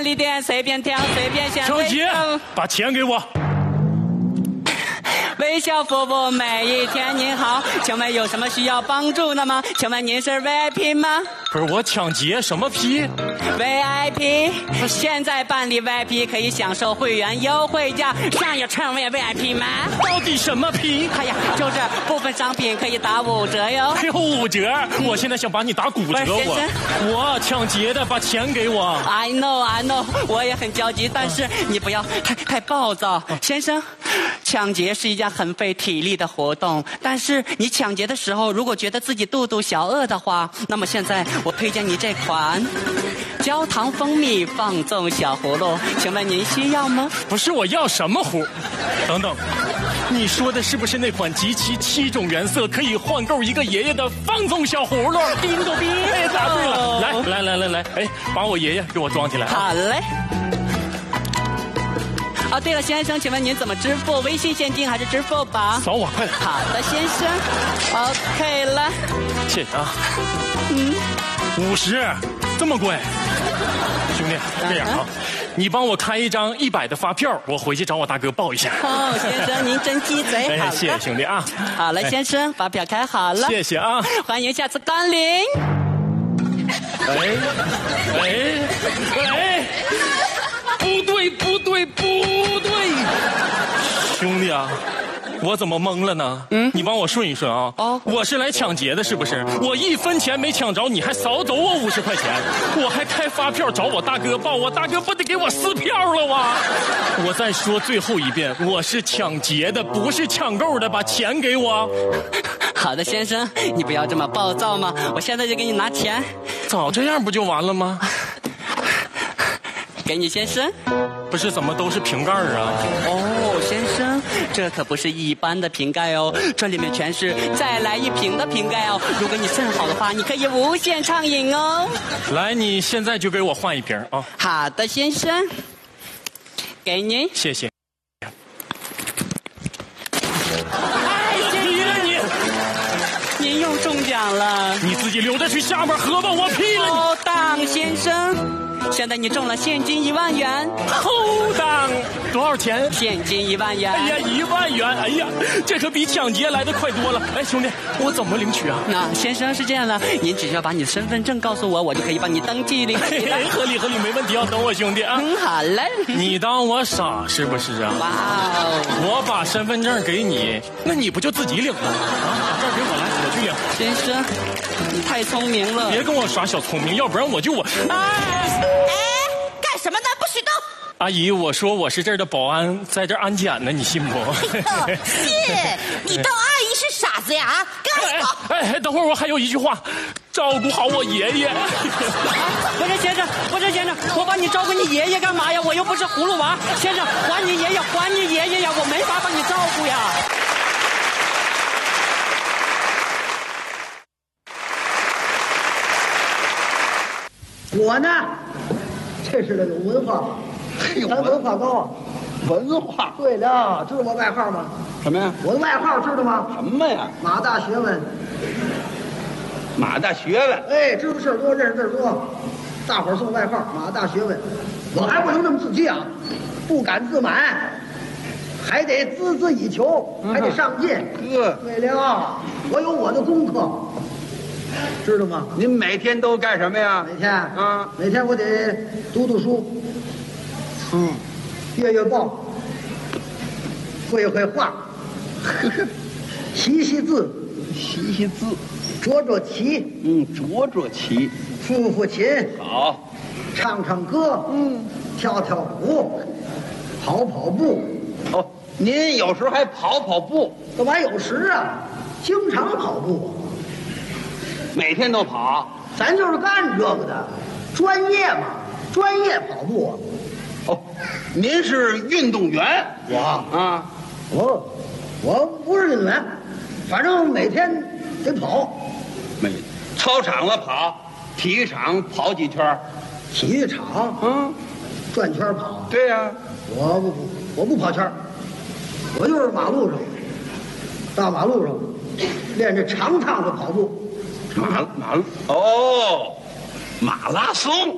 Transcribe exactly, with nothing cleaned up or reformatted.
利店随便挑，随便选。 小姐，把钱给我。 微笑服务每一天您好，请问有什么需要帮助的吗？请问您是 V I P 吗？ 不是我抢劫什么批 V I P， 现在办理 V I P 可以享受会员优惠价，想要成为 V I P 吗？ 到底什么批？ 哎呀，就是部分商品可以打五折哟。 还有五折？我现在想把你打骨折，我我抢劫的，把钱给我。 I know, I know， 我也很焦急，但是你不要太太暴躁，先生。抢劫是一件很费体力的活动，但是你抢劫的时候，如果觉得自己肚肚小饿的话，那么现在我推荐你这款焦糖蜂蜜放纵小葫芦，请问您需要吗？ 不是，我要什么葫？等等，你说的是不是那款集齐七种原色可以换购一个爷爷的放纵小葫芦？ 叮咚叮， 哎，答对了！来来来来来，哎，把我爷爷给我装起来。 好嘞。哦，对了，先生，请问您怎么支付？微信、现金还是支付宝？ 扫我，快点。 好的，先生。OK 了。 谢谢啊。嗯，五十，这么贵？兄弟，这样啊，你帮我开一张一百的发票，我回去找我大哥报一下。 哦，先生，您真鸡贼。 哎，谢谢兄弟啊。 好了，先生，发票开好了。 谢谢啊， 欢迎下次光临。 哎，哎，哎。不对，不对，不对，兄弟啊，我怎么懵了呢？嗯，你帮我顺一顺啊。哦，我是来抢劫的，是不是？我一分钱没抢着，你还扫走我五十块钱，我还开发票找我大哥报，我大哥不得给我撕票了哇！我再说最后一遍，我是抢劫的，不是抢购的，把钱给我。 好的，先生，你不要这么暴躁嘛，我现在就给你拿钱。 早这样不就完了吗？ 给你，先生。 不是，怎么都是瓶盖啊？ 哦，先生，这可不是一般的瓶盖哦，这里面全是再来一瓶的瓶盖哦。如果你肾好的话，你可以无限畅饮哦。 来，你现在就给我换一瓶啊！ 好的，先生，给您。 谢谢。 哎， 你了你！ 您又中奖了。 你自己留着去下边喝吧，我批了你。 高档先生。现在你中了现金一万元， 后档多少钱？ 现金一万元。 哎呀，一万元！哎呀，这可比抢劫来的快多了。哎，兄弟，我怎么领取啊？ 那先生是这样的，您只需要把你的身份证告诉我，我就可以帮你登记领取了。 合理合理，没问题啊。等我兄弟啊。 嗯，好嘞。 你当我傻是不是啊？ 哇哦！ 我把身份证给你，那你不就自己领了啊？把这给我来，我去领。 先生，你太聪明了， 别跟我耍小聪明，要不然我就我。 哎，干什么呢？不许动！ 阿姨，我说我是这儿的保安，在这儿安检呢，你信不？ 信！你当阿姨是傻子呀？啊，跟我走！ 哎哎，等会儿我还有一句话，照顾好我爷爷。 不是先生，不是先生，我帮你照顾你爷爷干嘛呀？我又不是葫芦娃。先生，还你爷爷，还你爷爷呀！我没法帮你照顾呀。 我呢，这是个有文化，咱文化高啊。 文化？ 对了，知道我外号吗？ 什么呀？ 我的外号知道吗？ 什么呀？ 马大学问。 马大学问。 哎，知道事儿多，认识字儿多，大伙儿送外号马大学问。我还不能这么自欺啊，不敢自满，还得孜孜以求，还得上进。 呵， 对了，我有我的功课。知道吗？ 您每天都干什么呀？ 每天啊， 每天我得读读书，嗯，阅阅报，绘绘画，习习字， 习习字， 捉捉棋， 嗯，捉捉棋， 抚抚琴， 好， 唱唱歌，嗯，跳跳舞，跑跑步。 哦，您有时候还跑跑步？ 干嘛有时啊？经常跑步。 每天都跑， 咱就是干这个的，专业嘛，专业跑步。 哦，您是运动员？ 我啊， 我我不是运动员，反正每天得跑。 每操场了跑，体育场跑几圈？ 体育场， 嗯， 转圈跑。 对呀、啊， 我不不，我不跑圈，我就是马路上，大马路上练这长趟的跑步。 马马哦，马拉松。